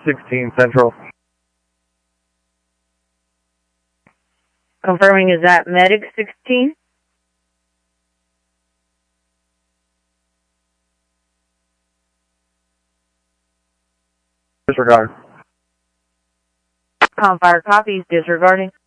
16 Central. Confirming, is that Medic 16? Disregard. Fire copies, disregarding.